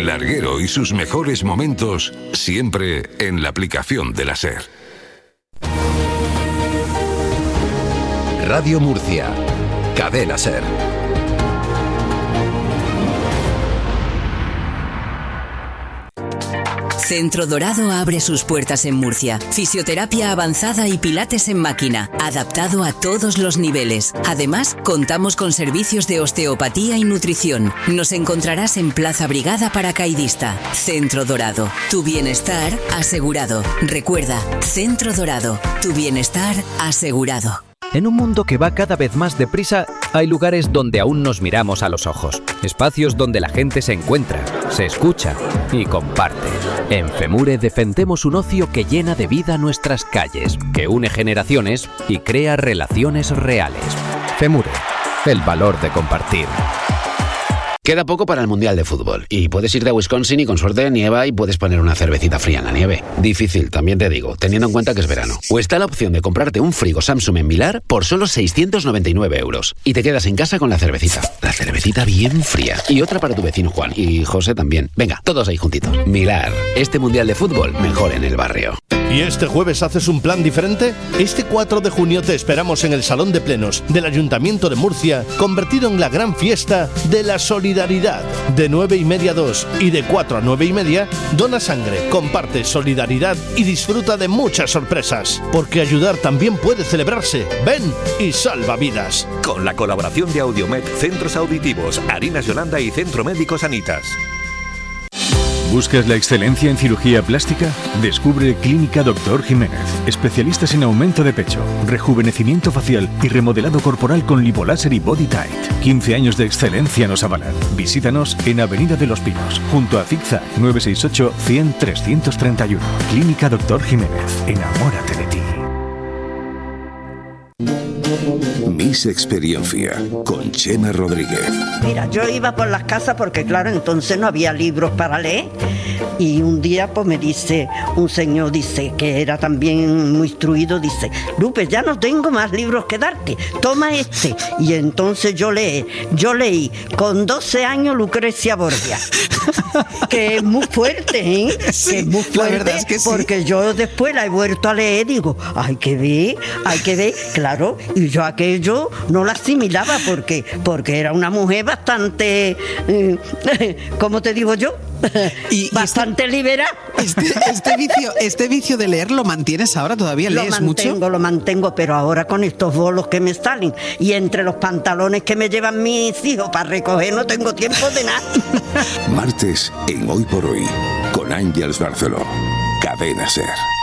El larguero y sus mejores momentos siempre en la aplicación de la SER. Radio Murcia, Cadena SER. Centro Dorado abre sus puertas en Murcia. Fisioterapia avanzada y pilates en máquina, adaptado a todos los niveles. Además, contamos con servicios de osteopatía y nutrición. Nos encontrarás en Plaza Brigada Paracaidista. Centro Dorado, tu bienestar asegurado. Recuerda, Centro Dorado, tu bienestar asegurado. En un mundo que va cada vez más deprisa, hay lugares donde aún nos miramos a los ojos. Espacios donde la gente se encuentra, se escucha y comparte. En FEMURE defendemos un ocio que llena de vida nuestras calles, que une generaciones y crea relaciones reales. FEMURE, el valor de compartir. Queda poco para el Mundial de Fútbol y puedes irte a Wisconsin y con suerte nieva y puedes poner una cervecita fría en la nieve. Difícil, también te digo, teniendo en cuenta que es verano. O está la opción de comprarte un frigo Samsung en Milar por solo 699 euros y te quedas en casa con la cervecita bien fría. Y otra para tu vecino Juan y José también. Venga, todos ahí juntitos. Milar, este Mundial de Fútbol mejor en el barrio. ¿Y este jueves haces un plan diferente? Este 4 de junio te esperamos en el Salón de Plenos del Ayuntamiento de Murcia, convertido en la gran fiesta de la solidaridad. De 9:30 a 2 y de 4 a 9:30, dona sangre, comparte solidaridad y disfruta de muchas sorpresas. Porque ayudar también puede celebrarse. Ven y salva vidas. Con la colaboración de Audiomed, Centros Auditivos, Harinas Yolanda y Centro Médico Sanitas. ¿Buscas la excelencia en cirugía plástica? Descubre Clínica Dr. Jiménez. Especialistas en aumento de pecho, rejuvenecimiento facial y remodelado corporal con lipoláser y body tight. 15 años de excelencia nos avalan. Visítanos en Avenida de los Pinos, junto a Zigzag, 968 100 331. Clínica Dr. Jiménez. Enamórate de ti. Miss Experiencia con Chema Rodríguez. Mira, yo iba por las casas porque claro, entonces no había libros para leer y un día pues me dice un señor, dice que era también muy instruido, dice: Lupe, ya no tengo más libros que darte, toma este. Y entonces yo leí con 12 años Lucrecia Borgia, que es muy fuerte, ¿eh? Sí, que es muy fuerte, la verdad es que sí. Porque yo después la he vuelto a leer, digo, hay que ver, claro, y yo aquello no la asimilaba porque era una mujer bastante, ¿cómo te digo yo? Bastante liberal. Este vicio de leer lo mantienes ahora, todavía lees mucho. Lo mantengo, pero ahora con estos bolos que me salen y entre los pantalones que me llevan mis hijos para recoger no tengo tiempo de nada. Martes en Hoy por Hoy con Ángeles Barceló. Cadena SER.